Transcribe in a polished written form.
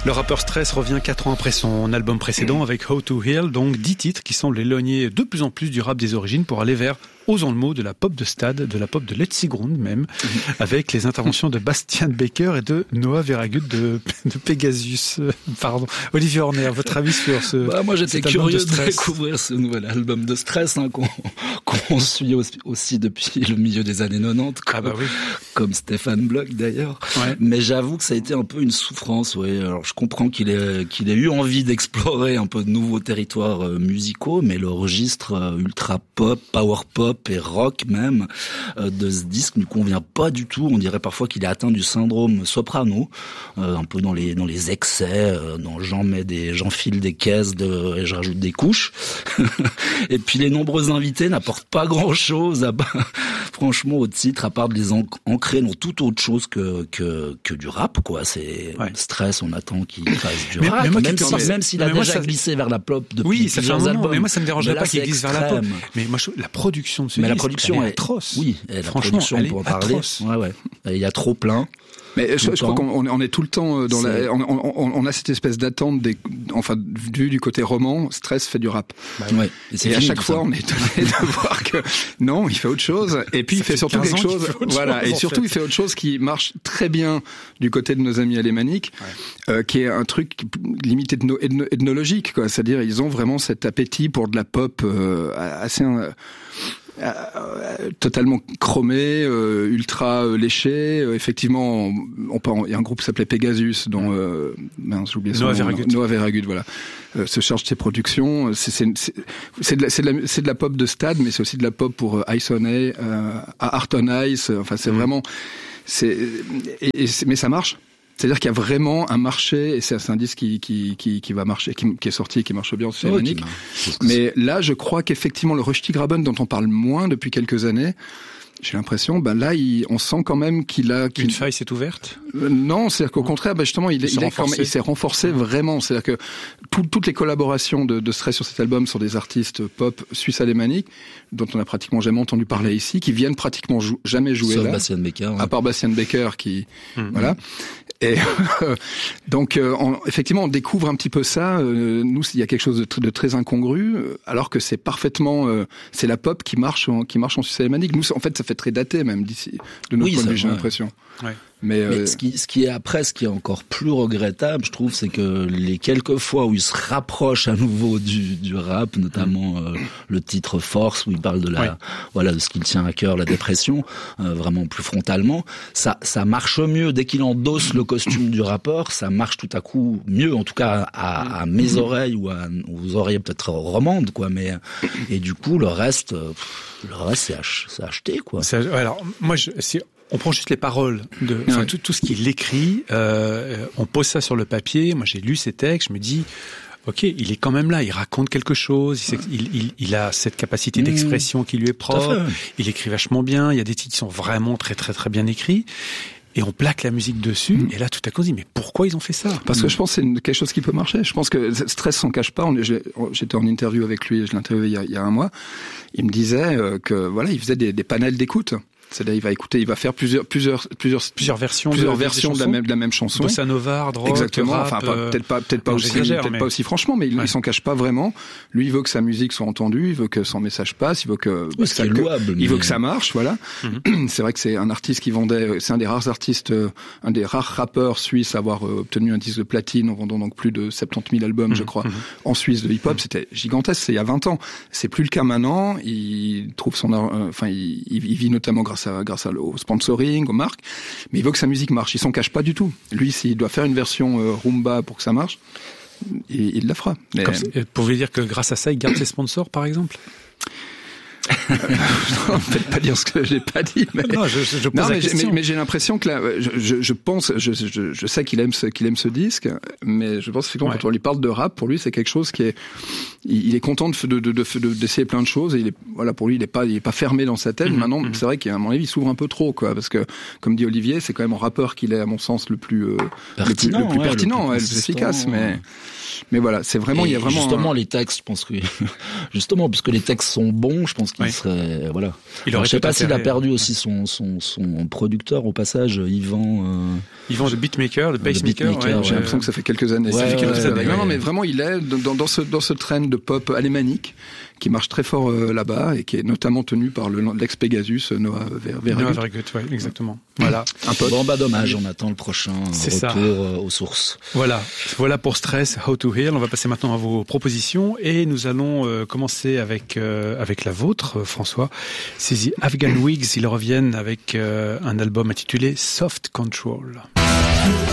Le rappeur Stress revient 4 ans après son album précédent avec How to Heal, donc 10 titres qui semblent éloigner de plus en plus du rap des origines pour aller vers, osons le mot, de la pop de stade, de la pop de Let's Ground même, avec les interventions de Bastian Baker et de Noah Veragut de Pegasus. Pardon. Olivier Horner, votre avis sur ce moi j'étais curieux de découvrir ce nouvel album de Stress qu'on suit aussi depuis le milieu des années 90, comme Stéphane Bloch d'ailleurs. Ouais. Mais j'avoue que ça a été un peu une souffrance. Ouais. Alors je comprends qu'il ait eu envie d'explorer un peu de nouveaux territoires musicaux, mais le registre ultra pop, power pop et rock même de ce disque ne convient pas du tout. On dirait parfois qu'il est atteint du syndrome Soprano, un peu dans les excès, dans j'enfile des caisses et je rajoute des couches. Et puis les nombreux invités n'apportent pas grand-chose franchement au titre, à part de les ancrer dans toute autre chose que du rap, quoi. C'est Stress, on attend qu'il fasse du rap, même s'il a déjà glissé vers la pop depuis plusieurs albums. Mais moi ça me dérangerait pas qu'il glisse vers la pop. Mais moi la production de ce disque, elle est atroce. Oui, franchement, on peut en parler. Ouais. Il y a trop plein. Mais je crois qu'on est tout le temps dans on a cette espèce d'attente vu du côté roman, Stress fait du rap. Et à chaque fois, on est étonné de voir que non, il fait autre chose. Et puis il fait surtout quelque chose, il fait autre chose qui marche très bien du côté de nos amis alémaniques, qui est un truc limite ethnologique, quoi. C'est-à-dire, ils ont vraiment cet appétit pour de la pop assez totalement chromé, ultra léché. Effectivement, il y a un groupe qui s'appelait Pegasus, dont j'ai oublié son nom. Noah Veragut, voilà, se charge de ses productions. C'est de la pop de stade, mais c'est aussi de la pop pour Ice on Art on Ice. Enfin, c'est vraiment, mais ça marche. C'est-à-dire qu'il y a vraiment un marché, et c'est un disque qui va marcher, qui est sorti et qui marche bien sur Symphonique. Mais là, je crois qu'effectivement, le Röstigraben, dont on parle moins depuis quelques années, j'ai l'impression, là, on sent quand même qu'il a... Une faille s'est ouverte? Non, c'est-à-dire qu'au contraire, justement, il s'est renforcé vraiment. C'est-à-dire que toutes les collaborations de Stress sur cet album sont des artistes pop suisses alémaniques, dont on a pratiquement jamais entendu parler ici, qui viennent pratiquement jamais jouer là. Bastian Baker. À part Bastian Baker qui, voilà. Et donc, effectivement, on découvre un petit peu ça. Nous, il y a quelque chose de très incongru, alors que c'est parfaitement, c'est la pop qui marche en Suisse alémanique. Nous, en fait, ça fait très daté même d'ici, de notre point de vue, j'ai l'impression. Ouais. Mais ce qui est encore plus regrettable, je trouve, c'est que les quelques fois où il se rapproche à nouveau du rap, notamment le titre Force, où il parle de de ce qu'il tient à cœur, la dépression, vraiment plus frontalement, ça marche mieux dès qu'il endosse le costume du rappeur, ça marche tout à coup mieux, en tout cas à mes oreilles ou aux oreilles peut-être romandes, quoi. Mais et du coup le reste c'est acheté, quoi. Alors moi on prend juste les paroles tout ce qu'il écrit, on pose ça sur le papier. Moi, j'ai lu ses textes, je me dis, ok, il est quand même là, il raconte quelque chose, il a cette capacité d'expression qui lui est propre, il écrit vachement bien, il y a des titres qui sont vraiment très très très bien écrits. Et on plaque la musique dessus, et là, tout à coup, on se dit, mais pourquoi ils ont fait ça? Parce que je pense que c'est quelque chose qui peut marcher. Je pense que Stress s'en cache pas. J'étais en interview avec lui, je l'ai interviewé il y a un mois. Il me disait que, voilà, il faisait des panels d'écoute. C'est-à-dire, il va faire plusieurs versions de la même chanson. Bossa nova, hard rock, exactement. rap, enfin, peut-être pas aussi franchement, mais il s'en cache pas vraiment. Lui, il veut que sa musique soit entendue, il veut que son message passe, il veut que, il veut que ça marche, voilà. C'est vrai que c'est un artiste c'est un des rares artistes, un des rares rappeurs suisses à avoir obtenu un disque de platine en vendant donc plus de 70 000 albums, je crois, en Suisse de hip-hop. C'était gigantesque, c'est il y a 20 ans. C'est plus le cas maintenant. Il trouve il vit notamment grâce au sponsoring, aux marques, mais il veut que sa musique marche. Il s'en cache pas du tout. Lui, s'il doit faire une version rumba pour que ça marche, il la fera. Pouvez dire que grâce à ça, il garde ses sponsors, par exemple? Non, peut-être pas dire ce que j'ai pas dit, mais non, je pose la question. Mais j'ai l'impression que là, je sais qu'il aime ce disque, mais je pense que quand on lui parle de rap, pour lui c'est quelque chose il est content d'essayer plein de choses, et pour lui il est pas fermé dans sa tête. Maintenant, c'est vrai qu'à mon avis il s'ouvre un peu trop, quoi, parce que comme dit Olivier, c'est quand même en rappeur qu'il est à mon sens le plus pertinent, le plus efficace, mais voilà, c'est vraiment, il y a vraiment justement les textes, je pense que justement puisque les textes sont bons, je pense qu'ils serait voilà. Je sais pas s'il a perdu aussi son producteur au passage, Yvan le beatmaker, le pacemaker. J'ai l'impression que ça fait quelques années. Non, mais vraiment, il est dans ce trend de pop alémanique qui marche très fort là-bas et qui est notamment tenu par l'ex-Pegasus Noah Vergut. Exactement. Voilà. Bon, dommage, on attend le prochain retour aux sources. Voilà pour Stress, How to Heal. On va passer maintenant à vos propositions et nous allons commencer avec la vôtre, François. C'est The Afghan Wigs. Ils reviennent avec un album intitulé Soft Control.